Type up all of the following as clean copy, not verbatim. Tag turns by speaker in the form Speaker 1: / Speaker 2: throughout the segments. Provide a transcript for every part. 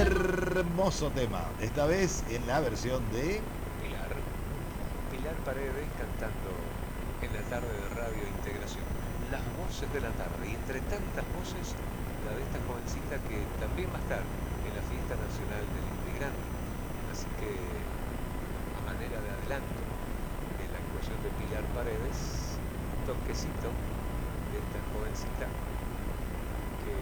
Speaker 1: Hermoso tema, esta vez en la versión de...
Speaker 2: Pilar Paredes cantando en la tarde de Radio Integración. Las voces de la tarde, y entre tantas voces, la de esta jovencita que también va a estar en la Fiesta Nacional del Inmigrante. Así que, a manera de adelanto, en la actuación de Pilar Paredes, un toquecito de esta jovencita que,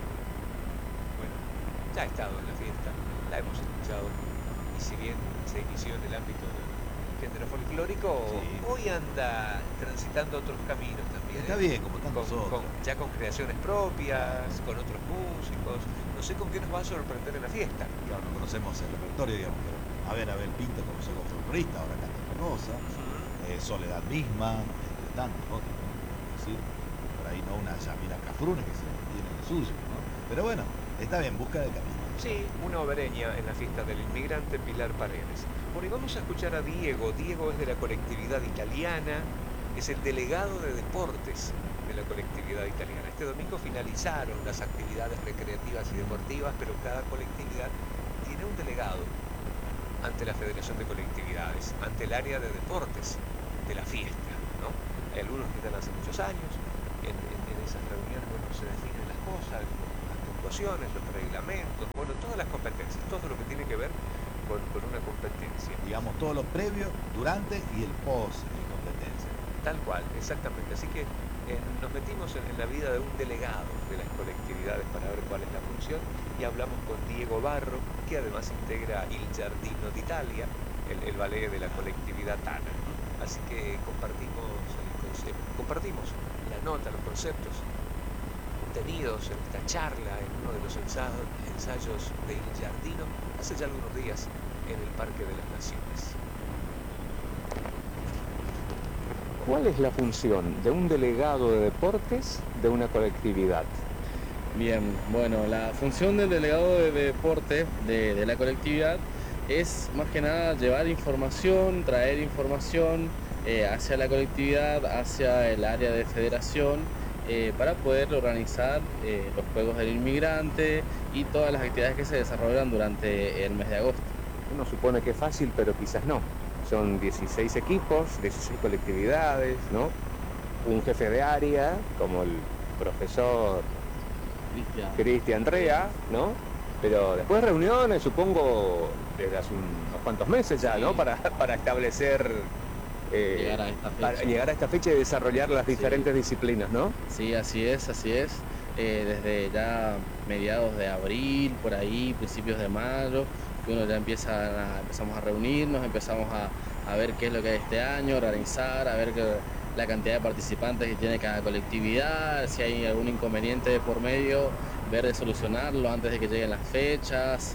Speaker 2: bueno, ya ha estado en la fiesta, la hemos escuchado, y si bien se inició en el ámbito del género folclórico,
Speaker 1: Sí.
Speaker 2: hoy anda transitando otros caminos también.
Speaker 1: Está bien, como tantos otros.
Speaker 2: Ya con creaciones propias, con otros músicos. No sé con qué nos va a sorprender en la fiesta.
Speaker 1: Claro, no conocemos el repertorio, digamos, pero a ver, Abel Pinto como como folclorista, ahora canta otra cosa. Soledad misma, entre tantos otros, ¿no? Es decir, por ahí no una Yamila Cafrune que se tiene lo suyo, ¿no? Pero bueno, está bien, busca el camino.
Speaker 2: Sí, una obereña en la Fiesta del Inmigrante, Pilar Paredes. Bueno, y vamos a escuchar a Diego. Diego es de la colectividad italiana, es el delegado de deportes de la colectividad italiana. Este domingo finalizaron las actividades recreativas y deportivas, pero cada colectividad tiene un delegado ante la Federación de Colectividades, ante el área de deportes de la fiesta, ¿no? Hay algunos que están hace muchos años, en esas reuniones, bueno, se definen las cosas, las puntuaciones, los reglamentos, bueno, todas las competencias, todo lo que tiene que ver con una competencia.
Speaker 1: Digamos, todo lo previo, durante y el post competencia.
Speaker 2: Tal cual, exactamente. Así que nos metimos en la vida de un delegado de las colectividades para ver cuál es la función, y hablamos con Diego Barro, que además integra Il Giardino d'Italia, el ballet de la colectividad Tana. Así que compartimos el concepto, compartimos la nota, los conceptos contenidos en esta charla, en uno de los ensayos de Il Giardino, hace ya algunos días en el Parque de las Naciones. ¿Cuál es la función de un delegado de deportes de una colectividad?
Speaker 3: Bien, bueno, la función del delegado de deporte de la colectividad es más que nada llevar información, traer información hacia la colectividad, hacia el área de federación, para poder organizar los Juegos del Inmigrante y todas las actividades que se desarrollan durante el mes de agosto.
Speaker 2: Uno supone que es fácil, pero quizás no. Son 16 equipos, 16 colectividades, ¿no? Un jefe de área, como el profesor Cristian Rea, ¿no? Pero después reuniones, supongo, desde hace unos cuantos meses ya, sí, ¿no? Para establecer... llegar a esta fecha y desarrollar las diferentes disciplinas, ¿no?
Speaker 3: Sí, así es, así es. Desde ya mediados de abril, por ahí, principios de mayo, que uno ya empezamos a reunirnos, empezamos a ver qué es lo que hay este año, organizar, a ver la cantidad de participantes que tiene cada colectividad, si hay algún inconveniente por medio, ver de solucionarlo antes de que lleguen las fechas,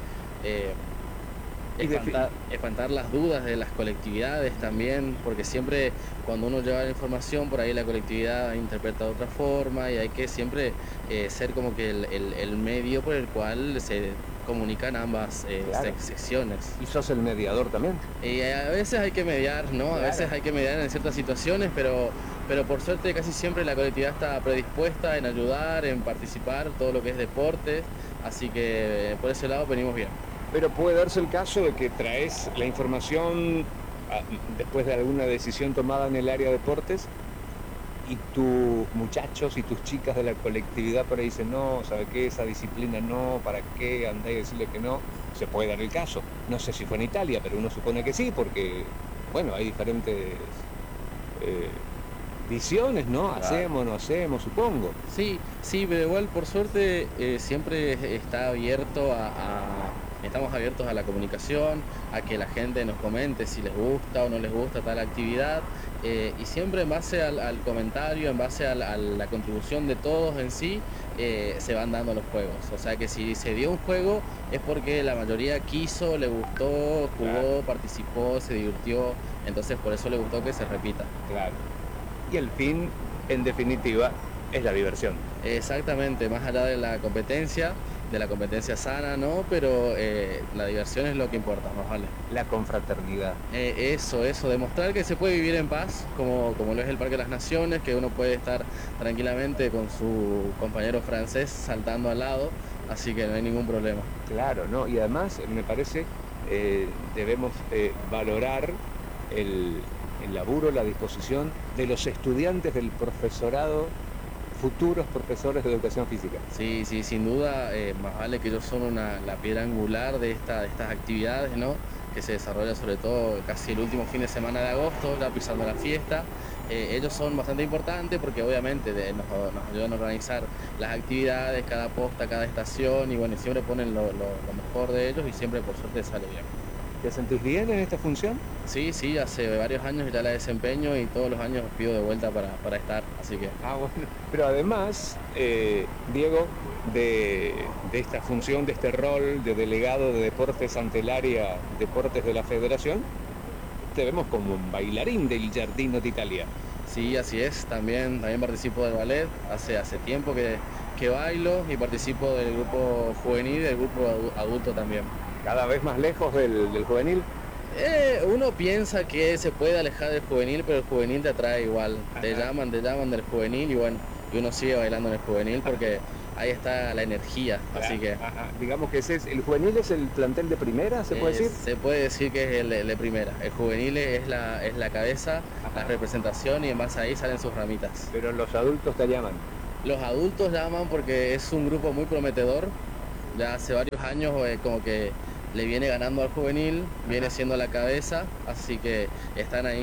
Speaker 3: espantar las dudas de las colectividades también, porque siempre cuando uno lleva la información por ahí la colectividad interpreta de otra forma, y hay que siempre ser como que el medio por el cual se comunican ambas
Speaker 2: claro,
Speaker 3: secciones.
Speaker 2: ¿Y sos el mediador también?
Speaker 3: A veces hay que mediar, ¿no?
Speaker 2: Claro.
Speaker 3: A veces hay que mediar en ciertas situaciones, pero por suerte casi siempre la colectividad está predispuesta en ayudar, en participar, todo lo que es deporte, así que por ese lado venimos bien.
Speaker 2: Pero puede darse el caso de que traes la información después de alguna decisión tomada en el área de deportes, y tus muchachos y tus chicas de la colectividad por ahí dicen, no, ¿sabe qué? Esa disciplina no, ¿para qué andar y decirle que no? Se puede dar el caso. No sé si fue en Italia, pero uno supone que sí, porque, bueno, hay diferentes visiones, ¿no? Claro. Hacemos, no hacemos, supongo.
Speaker 3: Sí, pero igual por suerte siempre está abierto estamos abiertos a la comunicación, a que la gente nos comente si les gusta o no les gusta tal actividad, y siempre en base al comentario, en base a la contribución de todos en sí, se van dando los juegos. O sea que si se dio un juego es porque la mayoría quiso, le gustó, jugó, claro, participó, se divirtió, entonces por eso le gustó que se repita.
Speaker 2: Claro. Y el fin, en definitiva, es la diversión.
Speaker 3: Exactamente, más allá de la competencia sana, ¿no? Pero la diversión es lo que importa, más vale.
Speaker 2: La confraternidad.
Speaker 3: Eso, demostrar que se puede vivir en paz, como lo es el Parque de las Naciones, que uno puede estar tranquilamente con su compañero francés saltando al lado, así que no hay ningún problema.
Speaker 2: Claro, ¿no? Y además me parece debemos valorar el laburo, la disposición de los estudiantes del profesorado, futuros profesores de educación física.
Speaker 3: Sí, sí, sin duda, más vale que ellos son la piedra angular de estas actividades, ¿no? Que se desarrolla sobre todo casi el último fin de semana de agosto, ya pisando la fiesta. Ellos son bastante importantes porque obviamente nos ayudan a organizar las actividades, cada posta, cada estación, y bueno, siempre ponen lo mejor de ellos y siempre por suerte sale bien.
Speaker 2: ¿Te sentís bien en esta función?
Speaker 3: Sí, sí, hace varios años ya la desempeño y todos los años pido de vuelta para estar, así que...
Speaker 2: Ah, bueno. Pero además, Diego, de esta función, de este rol de delegado de deportes ante el área deportes de la Federación, te vemos como un bailarín del Giardino d'Italia.
Speaker 3: Sí, así es, también participo del ballet, hace tiempo que bailo y participo del grupo juvenil y del grupo adulto también.
Speaker 2: Cada vez más lejos del juvenil.
Speaker 3: Uno piensa que se puede alejar del juvenil, pero el juvenil te atrae igual. Te llaman del juvenil y bueno, y uno sigue bailando en el juvenil porque ahí está la energía, así que...
Speaker 2: Digamos que el juvenil es el plantel de primera, ¿se puede decir?
Speaker 3: Se puede decir que es el de primera. El juvenil es la cabeza, la representación, y en base a ahí salen sus ramitas.
Speaker 2: Pero los adultos te llaman.
Speaker 3: Los adultos llaman porque es un grupo muy prometedor. Ya hace varios años como que le viene ganando al juvenil, viene siendo la cabeza, así que están ahí.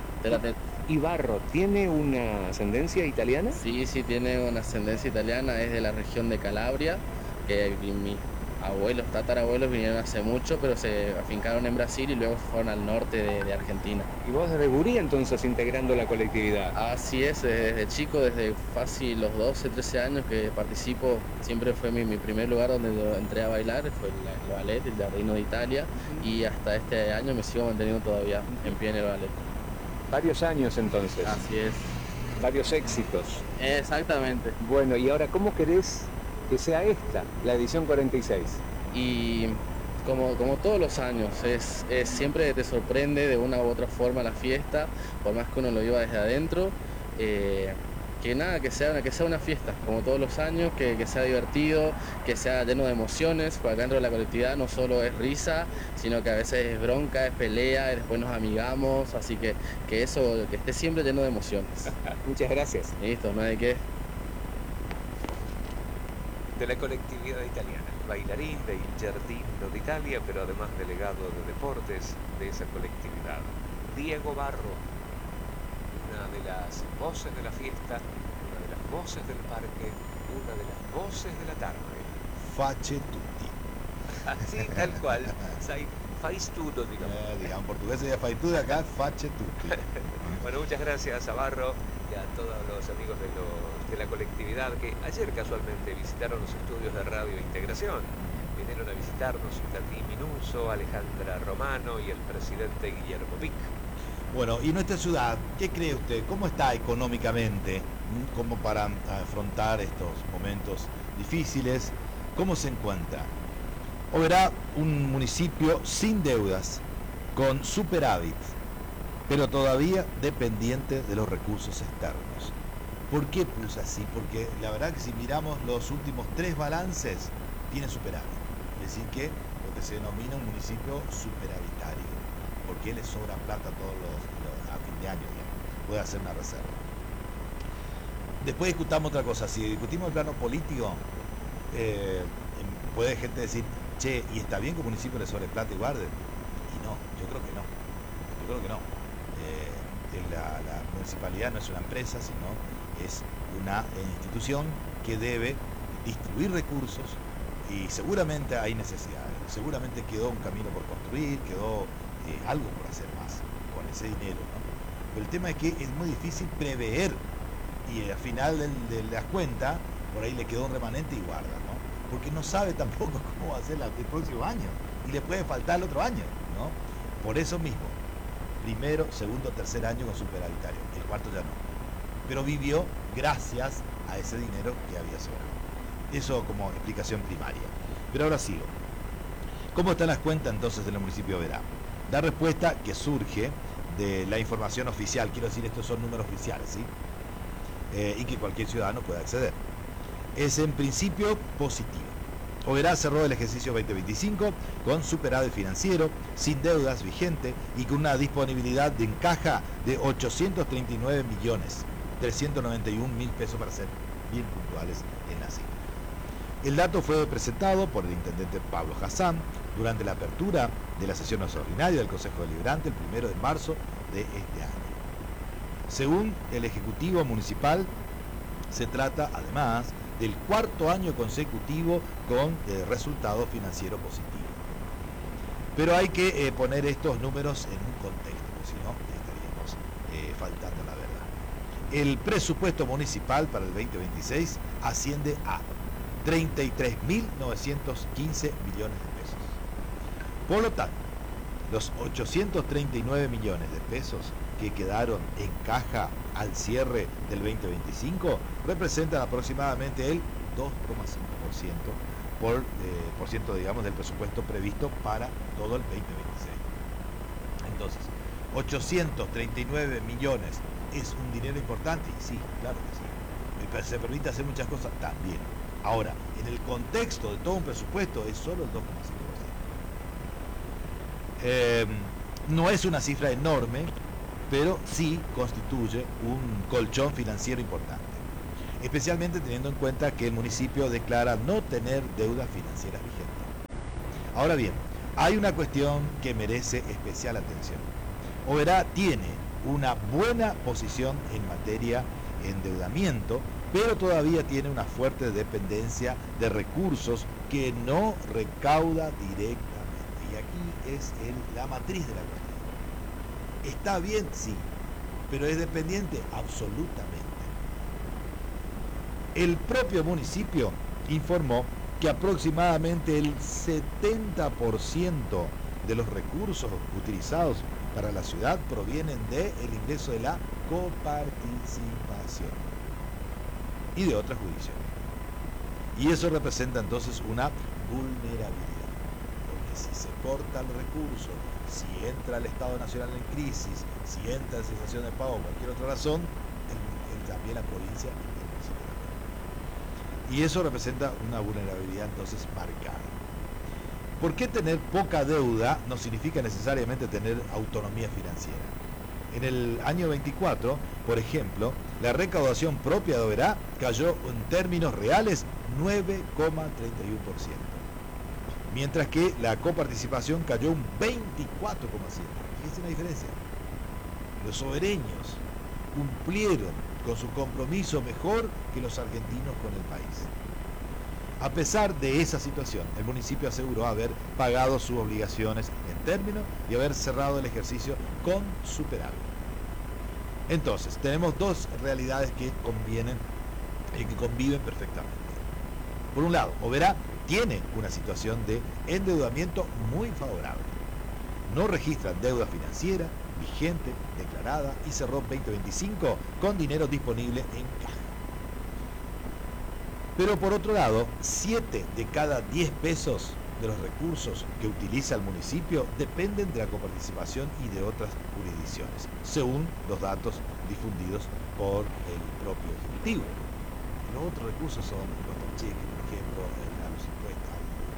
Speaker 2: ¿Y Barro tiene una ascendencia italiana?
Speaker 3: Sí, sí, tiene una ascendencia italiana, es de la región de Calabria, que mis abuelos, tatarabuelos vinieron hace mucho, pero se afincaron en Brasil y luego fueron al norte de Argentina.
Speaker 2: ¿Y vos desde gurí entonces integrando la colectividad?
Speaker 3: Así es, desde chico, desde fácil los 12, 13 años que participo, siempre fue mi primer lugar donde entré a bailar, fue el ballet, el Giardino d'Italia, y hasta este año me sigo manteniendo todavía en pie en el ballet.
Speaker 2: Varios años entonces.
Speaker 3: Así es.
Speaker 2: Varios éxitos.
Speaker 3: Exactamente.
Speaker 2: Bueno, y ahora, ¿cómo querés que sea esta, la edición 46?
Speaker 3: Y como todos los años, siempre te sorprende de una u otra forma la fiesta, por más que uno lo viva desde adentro. Que sea una fiesta, como todos los años, que sea divertido, que sea lleno de emociones, porque acá dentro de la colectividad no solo es risa, sino que a veces es bronca, es pelea, y después nos amigamos, así que esté siempre lleno de emociones.
Speaker 2: Muchas gracias.
Speaker 3: Listo, no hay de qué.
Speaker 2: De la colectividad italiana, bailarín del Giardino d'Italia, pero además delegado de deportes de esa colectividad. Diego Barro, una de las voces de la fiesta, una de las voces del parque, una de las voces de la tarde.
Speaker 1: Face tutti.
Speaker 2: Así, tal cual. Fais tutto, digamos.
Speaker 1: Digamos, en portugués sería fai tutti, acá face tutti.
Speaker 2: Bueno, muchas gracias a Barro y a todos los amigos de la colectividad que ayer casualmente visitaron los estudios de Radio Integración. Vinieron a visitarnos Itatí Minuso, Alejandra Romano y el presidente Guillermo Vic.
Speaker 1: Bueno, y nuestra ciudad, ¿qué cree usted? ¿Cómo está económicamente? ¿Cómo para afrontar estos momentos difíciles? ¿Cómo se encuentra? O verá un municipio sin deudas, con superávit, pero todavía dependiente de los recursos externos. ¿Por qué puse así? Porque la verdad que si miramos los últimos 3 balances, tiene superávit. Es decir que lo que se denomina un municipio superavitario, porque le sobra plata a fin de año, digamos, puede hacer una reserva. Después discutamos otra cosa. Si discutimos el plano político, puede gente decir, che, ¿y está bien que un municipio le sobre plata y guarde? Y no, yo creo que no. Yo creo que no. La municipalidad no es una empresa, sino es una institución que debe distribuir recursos, y seguramente hay necesidades, seguramente quedó un camino por construir, quedó algo por hacer más con ese dinero, ¿no? Pero el tema es que es muy difícil prever, y al final de las cuentas por ahí le quedó un remanente y guarda, ¿no? Porque no sabe tampoco cómo va a ser el próximo año, y le puede faltar el otro año, ¿no? Por eso mismo, primero, segundo, tercer año con superavitario, el cuarto ya no, pero vivió gracias a ese dinero que había sobrado. Eso como explicación primaria. Pero ahora sigo. ¿Cómo están las cuentas entonces del municipio de Verá? La respuesta que surge de la información oficial, quiero decir, estos son números oficiales, ¿sí? Y que cualquier ciudadano puede acceder. Es en principio positivo. Oberá cerró el ejercicio 2025 con superávit financiero, sin deudas vigente y con una disponibilidad en caja de 839.391.000 pesos, para ser bien puntuales en la cifra. El dato fue presentado por el intendente Pablo Hassan durante la apertura de la sesión extraordinaria del Consejo Deliberante el 1 de marzo de este año. Según el Ejecutivo Municipal, se trata además del cuarto año consecutivo con resultado financiero positivo. Pero hay que poner estos números en un contexto, porque si no estaríamos faltando la verdad. El presupuesto municipal para el 2026 asciende a 33.915 millones de pesos. Por lo tanto, los 839 millones de pesos que quedaron en caja al cierre del 2025 representan aproximadamente el 2,5% digamos, del presupuesto previsto para todo el 2026. Entonces, 839 millones es un dinero importante, y sí, claro que sí. ¿Se permite hacer muchas cosas? También. Ahora, en el contexto de todo un presupuesto es solo el 2,5%. No es una cifra enorme, pero sí constituye un colchón financiero importante, especialmente teniendo en cuenta que el municipio declara no tener deudas financieras vigentes. Ahora bien, hay una cuestión que merece especial atención. Oberá tiene una buena posición en materia de endeudamiento, pero todavía tiene una fuerte dependencia de recursos que no recauda directamente. Y aquí es la matriz de la cuestión. ¿Está bien? Sí. ¿Pero es dependiente? Absolutamente. El propio municipio informó que aproximadamente el 70% de los recursos utilizados para la ciudad provienen del ingreso de la coparticipación y de otras jurisdicciones. Y eso representa entonces una vulnerabilidad, porque si se corta el recurso, si entra el Estado Nacional en crisis, si entra en cesación de pago o cualquier otra razón, también la provincia y el municipio también. Y eso representa una vulnerabilidad entonces marcada. ¿Por qué tener poca deuda no significa necesariamente tener autonomía financiera? En el año 24, por ejemplo, la recaudación propia de Oberá cayó en términos reales 9,31%, mientras que la coparticipación cayó un 24,7%. Fíjense la diferencia. Los obereños cumplieron con su compromiso mejor que los argentinos con el país. A pesar de esa situación, el municipio aseguró haber pagado sus obligaciones en término y haber cerrado el ejercicio con superávit. Entonces, tenemos dos realidades que conviven perfectamente. Por un lado, Oberá tiene una situación de endeudamiento muy favorable. No registra deuda financiera vigente, declarada, y cerró 2025 con dinero disponible en caja. Pero por otro lado, 7 de cada 10 pesos de los recursos que utiliza el municipio dependen de la coparticipación y de otras jurisdicciones, según los datos difundidos por el propio Ejecutivo. Los otros recursos son los cheques, por ejemplo, a los impuestos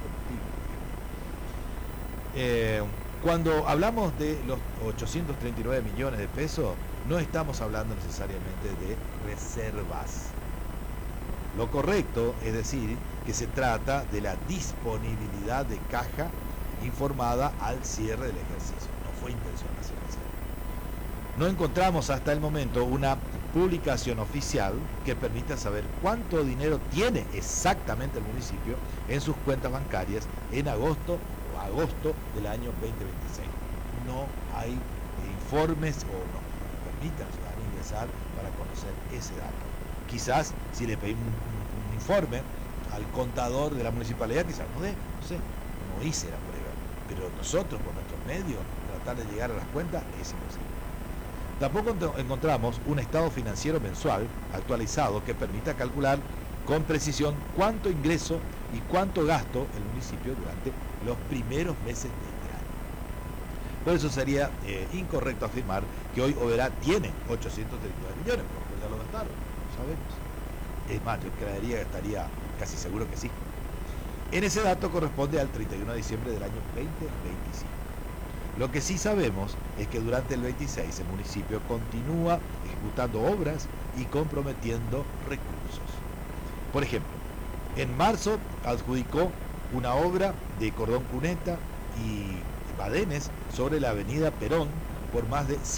Speaker 1: al combustible. Cuando hablamos de los 839 millones de pesos, no estamos hablando necesariamente de reservas. Lo correcto es decir que se trata de la disponibilidad de caja informada al cierre del ejercicio. No fue intención hacer el cierre. No encontramos hasta el momento una publicación oficial que permita saber cuánto dinero tiene exactamente el municipio en sus cuentas bancarias en agosto del año 2026. No hay informes o no permitan al ciudadano ingresar para conocer ese dato. Quizás si le pedimos un informe al contador de la municipalidad, quizás no dé, no sé, no hice la prueba, pero nosotros por nuestros medios tratar de llegar a las cuentas es imposible. Tampoco encontramos un estado financiero mensual actualizado que permita calcular con precisión cuánto ingreso y cuánto gasto el municipio durante los primeros meses de este año. Por eso sería incorrecto afirmar que hoy Oberá tiene 839 millones, porque ya lo gastaron, lo sabemos. Es más, yo creería que estaría casi seguro que sí. En ese dato corresponde al 31 de diciembre del año 2025. Lo que sí sabemos es que durante el 26 el municipio continúa ejecutando obras y comprometiendo recursos. Por ejemplo, en marzo adjudicó una obra de cordón cuneta y badenes sobre la avenida Perón por más de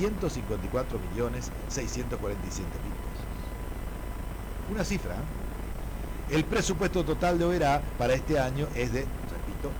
Speaker 1: 154.647.000 pesos. Una cifra, ¿eh? El presupuesto total de Oberá para este año es de, repito,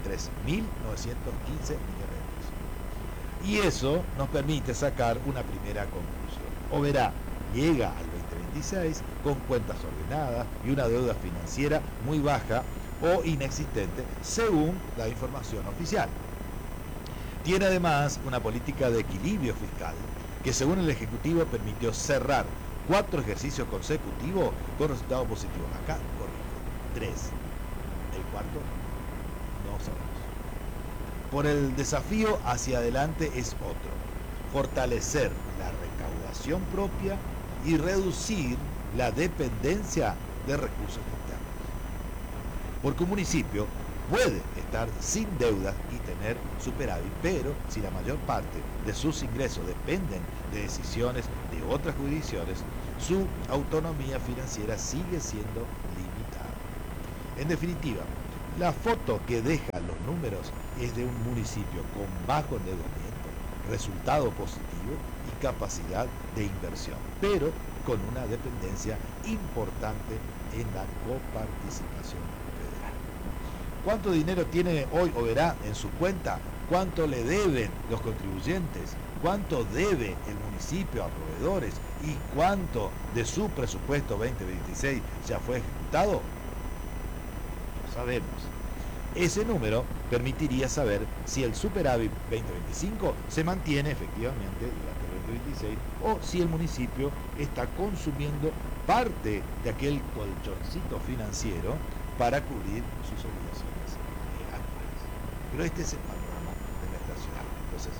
Speaker 1: 33.915 millones de pesos. Y eso nos permite sacar una primera conclusión. Oberá llega al 2026 con cuentas ordenadas y una deuda financiera muy baja o inexistente según la información oficial. Tiene además una política de equilibrio fiscal que según el Ejecutivo permitió cerrar 4 ejercicios consecutivos con resultados positivos. Acá corrijo, 3. El cuarto no sabemos. Por el desafío hacia adelante es otro: fortalecer la recaudación propia y reducir la dependencia de recursos externos. Porque un municipio puede estar sin deudas y tener superávit, pero si la mayor parte de sus ingresos dependen de decisiones de otras jurisdicciones, su autonomía financiera sigue siendo limitada. En definitiva, la foto que dejan los números es de un municipio con bajo endeudamiento, resultado positivo y capacidad de inversión, pero con una dependencia importante en la coparticipación federal. ¿Cuánto dinero tiene hoy Oberá en su cuenta? ¿Cuánto le deben los contribuyentes? ¿Cuánto debe el municipio a proveedores? ¿Y cuánto de su presupuesto 2026 ya fue ejecutado? No sabemos. Ese número permitiría saber si el superávit 2025 se mantiene efectivamente durante el 2026 o si el municipio está consumiendo parte de aquel colchoncito financiero para cubrir sus obligaciones anuales. Pero este es el panorama de la estacional. Entonces,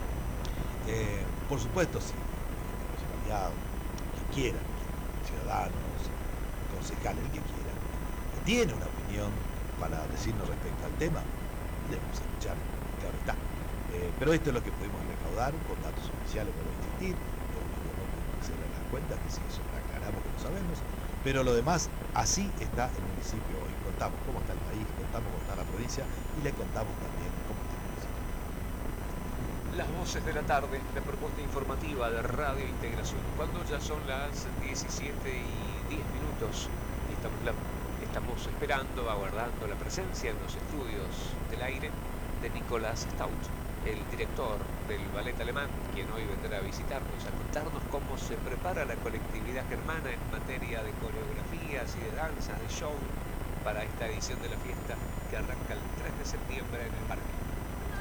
Speaker 1: por supuesto, si la municipalidad, quien quiera, ciudadanos, concejales, el que quiera, que tiene una opinión para decirnos respecto al tema, debemos escuchar, claro está. Pero esto es lo que pudimos recaudar con datos oficiales, vuelvo a insistir, no se dan las cuentas, que si eso lo aclaramos que no sabemos, pero lo demás, así está el municipio hoy. Contamos cómo está el país, contamos cómo está la provincia y le contamos también cómo está el municipio.
Speaker 2: Las voces de la tarde, la propuesta informativa de Radio Integración, cuando ya son las 17:10 y estamos esperando, aguardando la presencia en los estudios del aire de Nicolás Stout, el director del ballet alemán, quien hoy vendrá a visitarnos, a contarnos cómo se prepara la colectividad germana en materia de coreografías y de danzas, de show, para esta edición de la fiesta que arranca el 3 de septiembre en el parque.